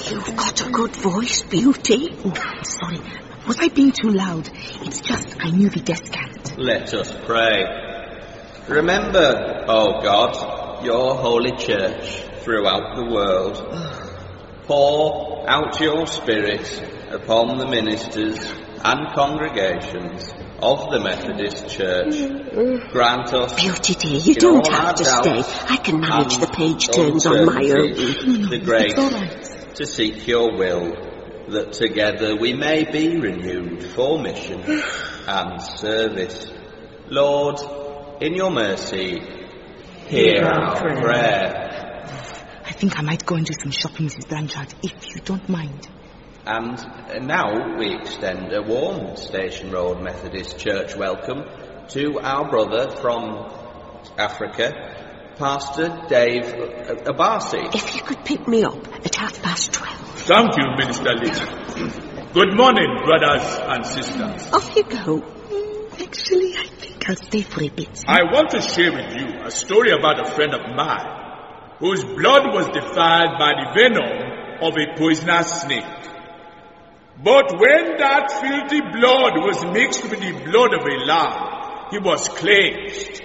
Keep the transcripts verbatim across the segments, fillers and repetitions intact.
You've got a good voice, Beauty. Sorry, was I being too loud? It's just I knew the descant. Let us pray. Remember, O God, your holy church throughout the world. Pour out your Spirit upon the ministers and congregations of the Methodist Church. Grant us... Beauty dear, you don't have to stay. I can manage the page turns on my own. The grace to seek your will, that together we may be renewed for mission and service. Lord, in your mercy, hear our prayer. prayer. I think I might go and do some shopping, Missus Blanchard, if you don't mind. And now we extend a warm Station Road Methodist Church welcome to our brother from Africa, Pastor Dave Abasi. If you could pick me up at half past twelve. Thank you, Minister Lee. Good morning, brothers and sisters. Off you go. Actually, I think I'll stay for a bit. I want to share with you a story about a friend of mine whose blood was defiled by the venom of a poisonous snake. But when that filthy blood was mixed with the blood of a lamb, he was cleansed.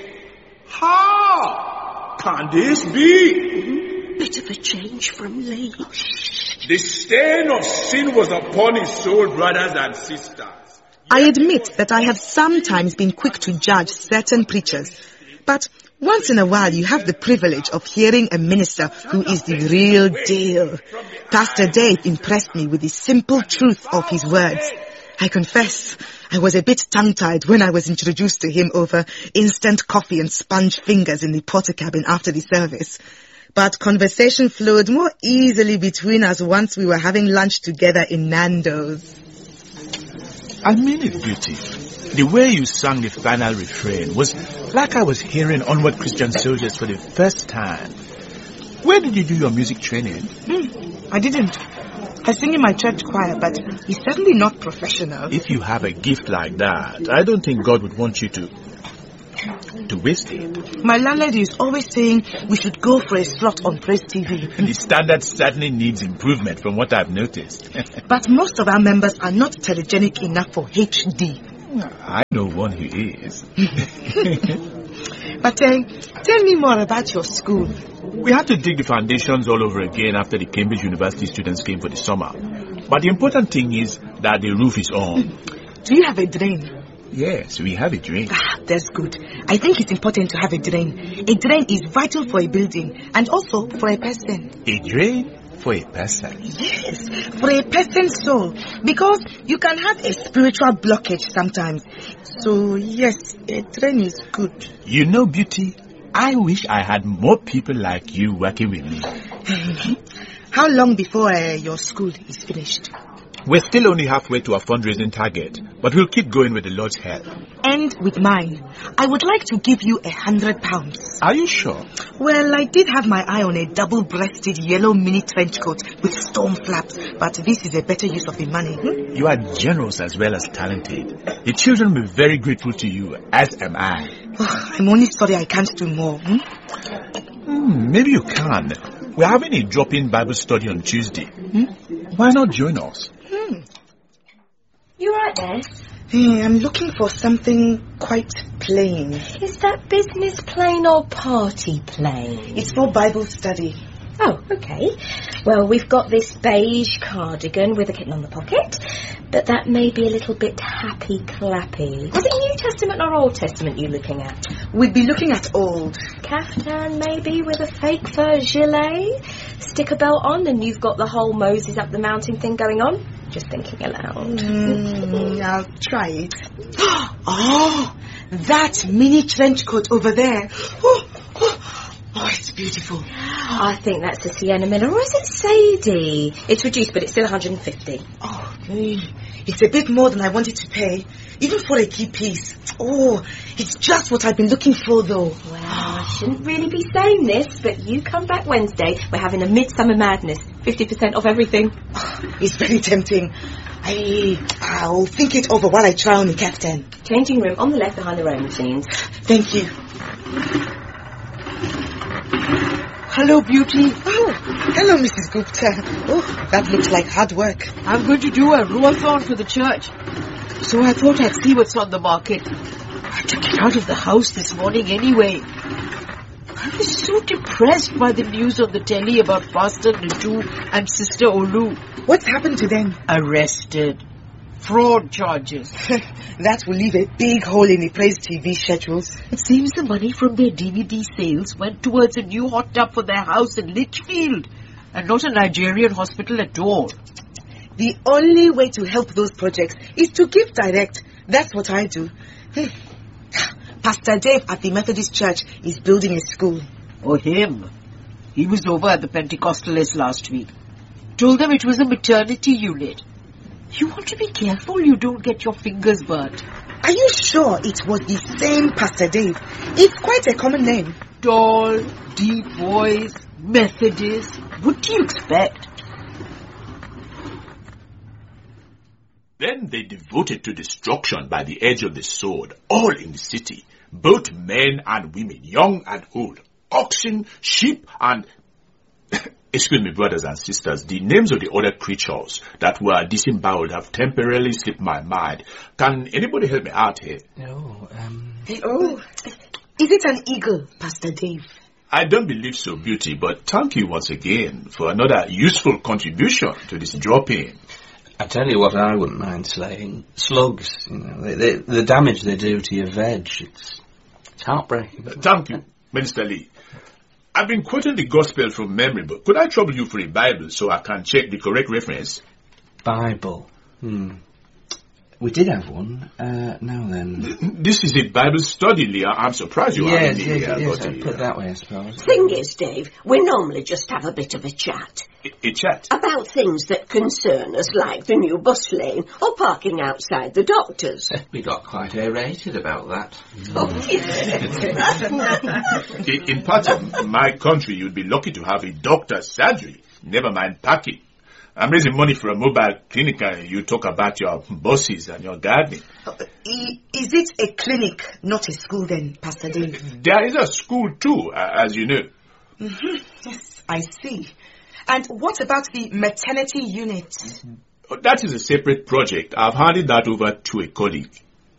How can this be? Bit of a change from Lee. The stain of sin was upon his soul, brothers and sisters. I admit that I have sometimes been quick to judge certain preachers, but once in a while you have the privilege of hearing a minister who is the real deal. Pastor Dave impressed me with the simple truth of his words. I confess, I was a bit tongue-tied when I was introduced to him over instant coffee and sponge fingers in the porter cabin after the service. But conversation flowed more easily between us once we were having lunch together in Nando's. I mean it, Beauty. The way you sang the final refrain was like I was hearing Onward Christian Soldiers for the first time. Where did you do your music training? Hmm, I didn't. I sing in my church choir, but it's certainly not professional. If you have a gift like that, I don't think God would want you to... to waste it. My landlady is always saying we should go for a slot on Praise T V. The standard certainly needs improvement from what I've noticed. But most of our members are not telegenic enough for H D. I know one who is. But uh, tell me more about your school. We had to dig the foundations all over again after the Cambridge University students came for the summer. But the important thing is that the roof is on. Do you have a drain? Yes, we have a drain. Ah, that's good. I think it's important to have a drain. A drain is vital for a building and also for a person. A drain for a person? Yes, for a person's soul. Because you can have a spiritual blockage sometimes. So, yes, a drain is good. You know, Beauty, I wish I had more people like you working with me. How long before uh, your school is finished? We're still only halfway to our fundraising target, but we'll keep going with the Lord's help. And with mine. I would like to give you a hundred pounds. Are you sure? Well, I did have my eye on a double-breasted yellow mini trench coat with storm flaps, but this is a better use of the money. Hmm? You are generous as well as talented. The children will be very grateful to you, as am I. Oh, I'm only sorry I can't do more. Hmm? Hmm, maybe you can. We're having a drop-in Bible study on Tuesday. Hmm? Why not join us? Hmm. You right there? Hey, I'm looking for something quite plain. Is that business plain or party plain? It's for Bible study. Oh, okay. Well, we've got this beige cardigan with a kitten on the pocket, but that may be a little bit happy-clappy. Was it New Testament or Old Testament you're looking at? We'd be looking at old. Caftan, maybe, with a fake fur gilet? Sticker belt on, and you've got the whole Moses up the mountain thing going on? Just thinking aloud. Mm, I'll try it. Oh, that mini trench coat over there. Oh, oh, oh, it's beautiful. I think that's a Sienna Miller, or is it Sadie? It's reduced, but it's still one hundred fifty. Oh, it's a bit more than I wanted to pay, even for a key piece. Oh, it's just what I've been looking for, though. Well, I shouldn't really be saying this, but you come back Wednesday, we're having a Midsummer Madness. fifty percent off everything. Oh, it's very tempting. I, I'll think it over while I try on the Caftan. Changing room on the left behind the rowing machines. Thank you. Hello, Beauty. Oh, hello, Missus Gupta. Oh, that looks like hard work. I'm going to do a rowathon for the church. So I thought I'd see what's on the market. I took it out of the house this morning anyway. I was so depressed by the news on the telly about Pastor Nadu and Sister Olu. What's happened to them? Arrested. Fraud charges. That will leave a big hole in the Praise T V schedules. It seems the money from their D V D sales went towards a new hot tub for their house in Litchfield, and not a Nigerian hospital at all. The only way to help those projects is to give direct. That's what I do. Pastor Dave at the Methodist Church is building a school. Oh, him. He was over at the Pentecostalists last week. Told them it was a maternity unit. You want to be careful you don't get your fingers burnt. Are you sure it was the same Pastor Dave? It's quite a common name. Tall, deep voice, Methodist. What do you expect? Then they devoted to destruction by the edge of the sword, all in the city, both men and women, young and old, oxen, sheep, and... Excuse me, brothers and sisters, the names of the other creatures that were disemboweled have temporarily slipped my mind. Can anybody help me out here? Oh, um... Oh, is it an eagle, Pastor Dave? I don't believe so, Beauty, but thank you once again for another useful contribution to this drop-in. I tell you what I wouldn't mind slaying. Slugs, you know, they, they, the damage they do to your veg, it's, it's heartbreaking. Uh, thank you, Minister Lee. I've been quoting the gospel from memory, but could I trouble you for a Bible so I can check the correct reference? Bible? Hmm. We did have one. Uh, now then. This is a Bible study, Leah. I'm surprised you yes, haven't yes, uh, yes, got I'd a, put uh, it that way, I suppose. Thing is, Dave, we normally just have a bit of a chat. A, a chat? About things that concern us, like the new bus lane or parking outside the doctor's. We got quite aerated about that. Oh, yes. in, in parts of my country, you'd be lucky to have a doctor's surgery. Never mind parking. I'm raising money for a mobile clinic and you talk about your buses and your gardening. Uh, is it a clinic, not a school then, Pastor Dave? There is a school too, uh, as you know. Mm-hmm. Yes, I see. And what about the maternity unit? Mm-hmm. That is a separate project. I've handed that over to a colleague.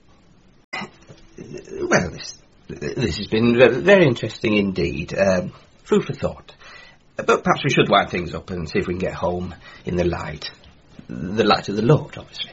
Well, this, this has been very interesting indeed. Um, food for thought. But perhaps we should wind things up and see if we can get home in the light. The light of the Lord, obviously.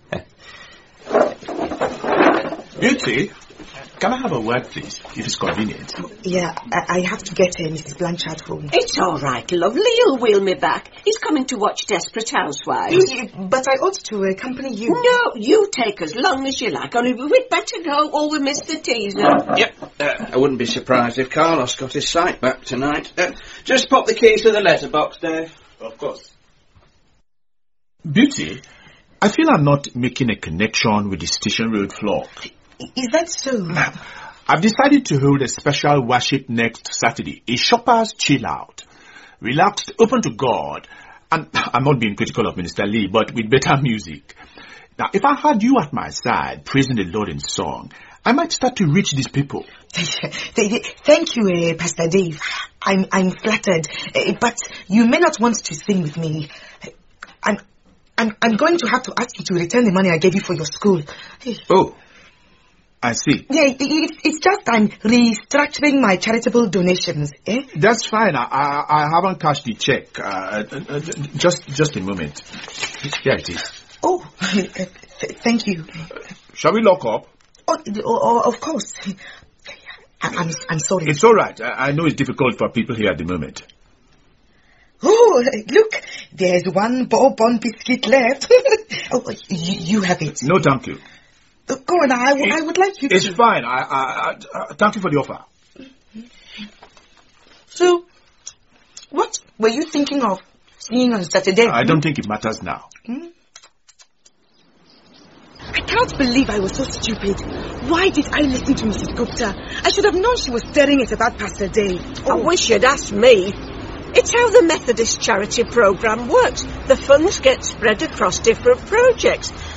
Beauty, can I have a word, please, if it's convenient? Yeah, I, I have to get uh, Missus Blanchard home. It's all right, lovely. You'll wheel me back. He's coming to watch Desperate Housewives. But I ought to accompany you. No, you take as long as you like. Only we'd better go or we miss the teaser. Yep. Uh, I wouldn't be surprised if Carlos got his sight back tonight. Uh, just pop the keys to the letterbox, Dave. Of course. Beauty, I feel I'm not making a connection with the station road flock. Is that so? I've decided to hold a special worship next Saturday, a shopper's chill out. Relaxed, open to God, and I'm not being critical of Minister Lee, but with better music. Now, if I had you at my side, praising the Lord in song, I might start to reach these people. Thank you, uh, Pastor Dave. I'm I'm flattered, uh, but you may not want to sing with me. I'm I'm I'm going to have to ask you to return the money I gave you for your school. Oh. I see. Yeah, it, it, it's just I'm restructuring my charitable donations, eh? That's fine. I I, I haven't cashed the check. Uh, uh, uh, just just a moment. Here it is. Oh, uh, th- thank you. Shall we lock up? Oh, oh of course. I, I'm I'm sorry. It's all right. I, I know it's difficult for people here at the moment. Oh, look, there's one bourbon biscuit left. Oh, you, you have it. No, thank you. Go on, I, w- I would like you it's to... It's fine. I, I, I, uh, thank you for the offer. So, what were you thinking of seeing on Saturday? I don't think it matters now. Hmm? I can't believe I was so stupid. Why did I listen to Missus Gupta? I should have known she was stirring it about Pastor Dave. Oh. I wish you'd asked me. It's how the Methodist charity programme works. The funds get spread across different projects.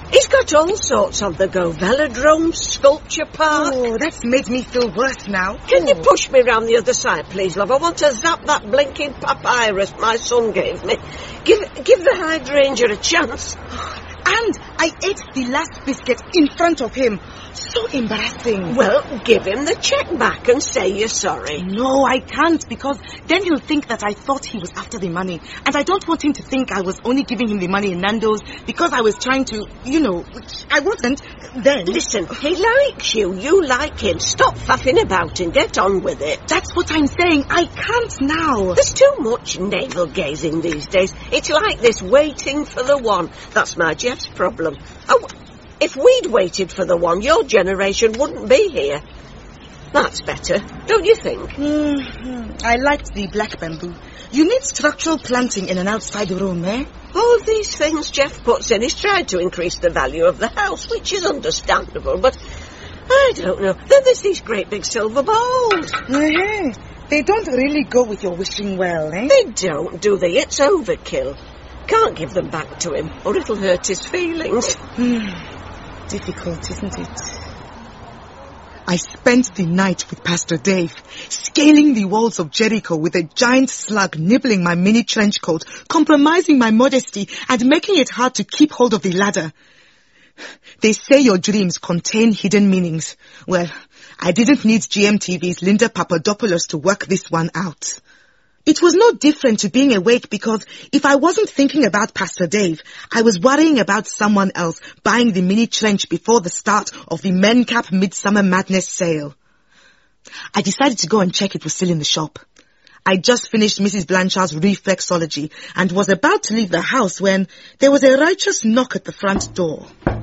He's got all sorts on the go. Velodrome, sculpture park. Oh, that's made me feel worse now. Can oh. you push me round the other side, please, love? I want to zap that blinking papyrus my son gave me. Give give the hydrangea a chance. And I ate the last biscuit in front of him. So embarrassing. Well, give him the cheque back and say you're sorry. No, I can't, because then he'll think that I thought he was after the money. And I don't want him to think I was only giving him the money in Nando's because I was trying to, you know, which I wasn't then. Listen, he likes you. You like him. Stop faffing about and get on with it. That's what I'm saying. I can't now. There's too much navel-gazing these days. It's like this waiting for the one. That's my Jeff's problem. Oh, if we'd waited for the one, your generation wouldn't be here. That's better, don't you think? Mm-hmm. I liked the black bamboo. You need structural planting in an outside room, eh? All these things Jeff puts in, he's tried to increase the value of the house, which is understandable, but I don't know. Then there's these great big silver balls. Mm-hmm. They don't really go with your wishing well, eh? They don't, do they? It's overkill. Can't give them back to him, or it'll hurt his feelings. Mm. Difficult, isn't it? I spent the night with Pastor Dave, scaling the walls of Jericho with a giant slug nibbling my mini trench coat, compromising my modesty and making it hard to keep hold of the ladder. They say your dreams contain hidden meanings. Well, I didn't need G M T V's Linda Papadopoulos to work this one out. It was no different to being awake because if I wasn't thinking about Pastor Dave, I was worrying about someone else buying the mini trench before the start of the MenCap Midsummer Madness sale. I decided to go and check it was still in the shop. I just finished Missus Blanchard's reflexology and was about to leave the house when there was a righteous knock at the front door.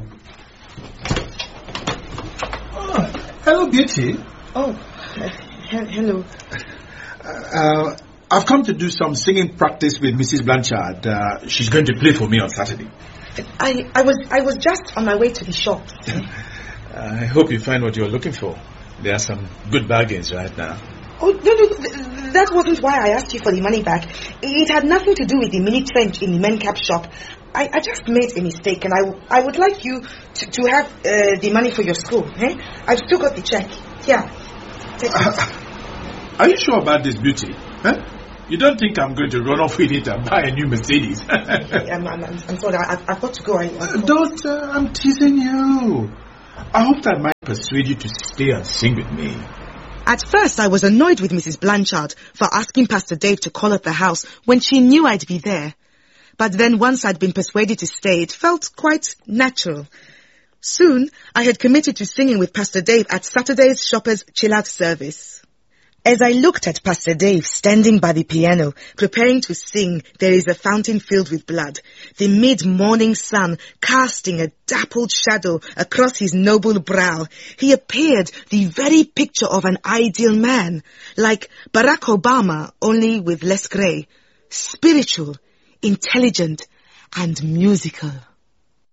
Oh, hello, Beauty. Oh, uh, he- hello. Uh, I've come to do some singing practice with Missus Blanchard. Uh, she's going to play for me on Saturday. I, I was I was just on my way to the shop. I hope you find what you're looking for. There are some good bargains right now. Oh, no, no, th- that wasn't why I asked you for the money back. It had nothing to do with the mini trench in the MenCap shop. I, I just made a mistake and I, I would like you to, to have uh, the money for your school. Eh? I've still got the check. Here, take it. Uh, are you sure about this, Beauty? Huh? You don't think I'm going to run off with it and buy a new Mercedes? I'm, I'm, I'm sorry, I, I've got to go. I, I don't, uh, I'm teasing you. I hope that might persuade you to stay and sing with me. At first, I was annoyed with Missus Blanchard for asking Pastor Dave to call at the house when she knew I'd be there. But then once I'd been persuaded to stay, it felt quite natural. Soon, I had committed to singing with Pastor Dave at Saturday's Shoppers Chill-Out service. As I looked at Pastor Dave standing by the piano, preparing to sing There is a Fountain Filled with Blood, the mid-morning sun casting a dappled shadow across his noble brow, he appeared the very picture of an ideal man, like Barack Obama, only with less grey, spiritual, intelligent, and musical.